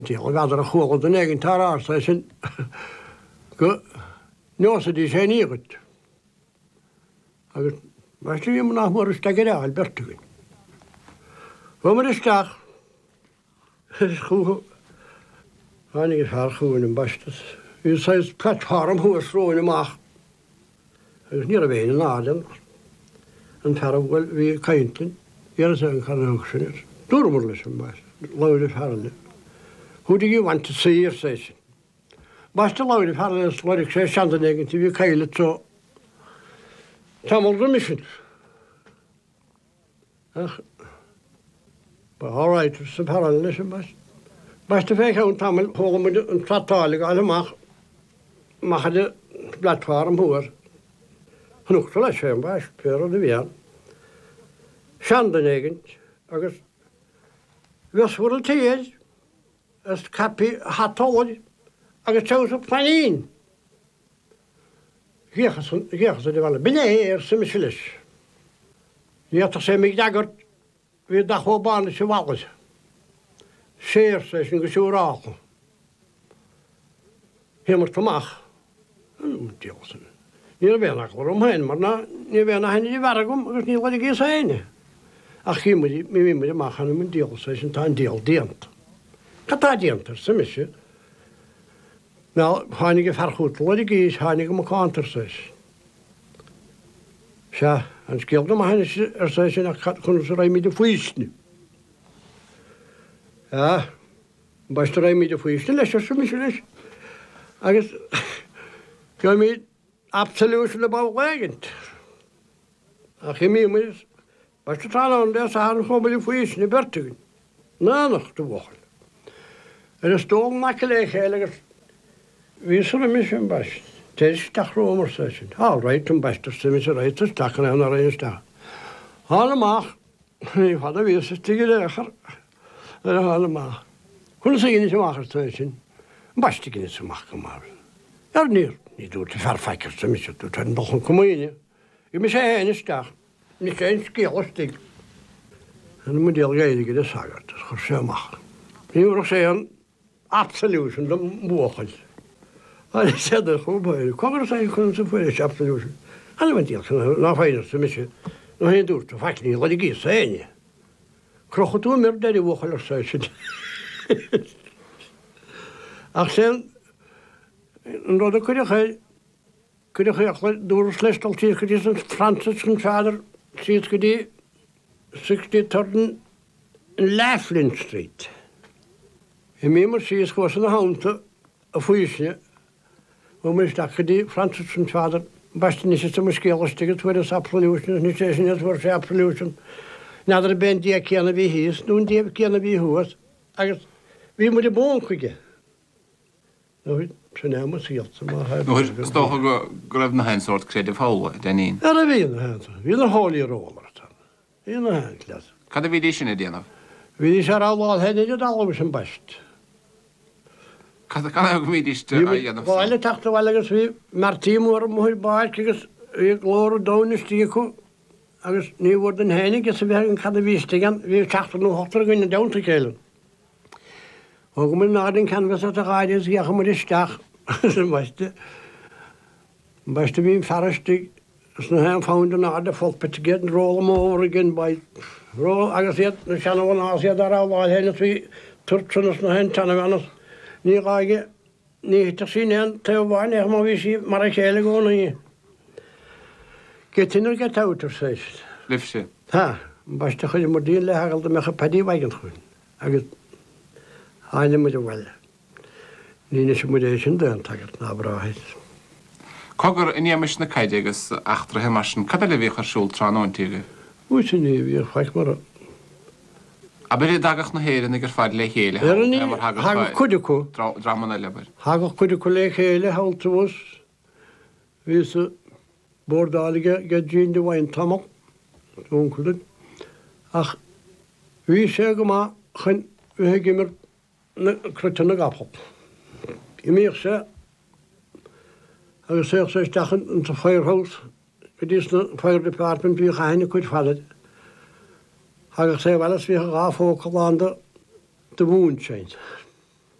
Díal gadar a chuáil den egin tar sin go nósa dí sé nígat. Agus meistú bhí nach mar isteige áil bertugain. Bfu mar isteach chu hánig thar chuúin an bastas. Bhí sé platform thuas róin amach. Agus ní a bhéin an ádan an tar bhfuil bhí caintlinn ar an charnach sin. Dúrmar leis an bas, láir farne. Who do you want to see your station? Basta láir farne is láir sé seantan egin tí bhí caile tó tamil remission. Ach, but all right, sa farne leis an bas. Basta fé an tamil hógamid an tratálig áil amach machad platform húar. Hnúcht leis sé an bas, pér de bhían. Seantan egin, agus Wys fwrdd y tyd, ys capi hatol, agus tews o planin. Giechas ydy fel, bynne sy'n mysylus. Ni atach sy'n mig dagor, fi dach o ban sy'n walus. Seir sy'n gysŵr achol. Hymwrt ymach. Diolch. Ni'n fe'n achlor hyn, mar ni'n fe'n hyn i faragwm, agus ni'n wedi gys hyn. Ach mi mynd ymach yn mynd diol sy'n ta'n diol diant. Cata diant ar sy'n mysio. Wel, hanig y ffarchwtl wedi gys, hanig yma cantar sy'n. Sia, yn sgilg yma hyn ar sy'n ac chwn sy'n rhaid mi dy ffwysni. Ja, yn bas dy rhaid mi dy ffwysni, leis ar sy'n mysio leis. Agus, gael mi absolution about wagant. Ach mi ymwys, Bas dy tal ond ys a han chwbl i ffwys ni bertygyn. Na nach dy wochel. Yn ystol nac y lechael agos fi sy'n ymwys yn bas. Teis dach rhwm o'r session. All right, yn bas dy sy'n mysio rhaid ys dach yn ewn ar ein ystach. Hal ymach. Ni ffad a fi ys ystig i ddechar. Hal ymach. Hwnnw sy'n gynnu sy'n mach ar session. Yn bas dy gynnu sy'n mach gymar. Ar nir. Ni dŵr dy farffaig ar sy'n mysio. Dŵr ta'n bach yn cwmwyni. I mysio ein ystach. Ni sy'n sgil o stig. Yn ymwyd i'r gael i gyda sagart, ys chwrs e'n mach. Ni yw'r sy'n absolution dy mwchel. A ni sy'n dweud chwb oed. Cogr sy'n chwnnw sy'n ffwyrdd absolution. A ni mynd i'r sy'n na ffein sy'n mysio. No hyn dŵr, to ffac ni lodi gys ein. Croch o dwi'n myr der i wchel o'r sy'n. Ach sy'n yn roed o cwydych eich dŵr slestal ti'n cwydych sy'n Francis yn fadr sydd gyda 63 yn Laughlin Street. I mi mor sydd sgwrs yn y hawnta y ffwysni. Mae'n mynd stach gyda Francis yn fadr. Basta ni sy'n ysgil ystig at wedi'r absolution. Ni sy'n at wedi'r absolution. Nadr y ben di ac iana fi hys. Nhw'n di ac iana fi hwys. Agos fi mwyd i bon chwige. Nwy, sy'n ewn mwyd sydd. Nwy'r stoch o gref na hyn sort credu ffawle, den un? Ar y fi yn hyn. Fi yn holi ar ôl ar tan. Fi yn hyn, glas. Cada fi di sy'n edrych yna? Fi di sy'n awlad hyn i dalwys yn bast. Cada fi di sy'n edrych yna? Fáile tachta bhil agus bhí mar tímúir mhuir báid agus bhí glór dóna stíú agus ní bhd an hénig gus a bhí an cad a bhístigan bhí teachta nó hotar gine dánta céile. Ó go mun nádin canvas a gáidir í a mar isteach san baiste. Baiste bhí farastí na hen fáin an áda fólpit get an róla mór gin ba ró agus iad na seanhhain ásiad ar áháil héna bhí turtsanas na hen tanna bhenas. Ní gáige ní hitar sín hen teo bháin eich má bhí sí mar a chéile góna í. Getinnar get átar séist. Lifse? Ha, baiste chuid mar dín le hagal mecha padí bhaigant chuin. Agus háine muid a bhile. Ní is muid éis sin dön tagart ná bráid. Cogur in iamish na caide agus achtra hemarsin, cad le bhíoch ar siúl trán óin tíre? Ús in ní bhíoch faic mar A byrju dagach na héirin ag ar fad le chéile? Erni, hagach cuidicu. Draman a lebar? Hagach cuidicu le chéile, haltús. Vísa bordálige get dín de bhain tamach. Únculid. Ach, ví sé go má chun bhí gimir na cruite na gapop. I míoch sé, agus séoch sé stachan an sa firehouse, go dís na fire department bhí chaine cuid fallid. Hagach sé bhelas bhí a gáfó calanda de bhún séint.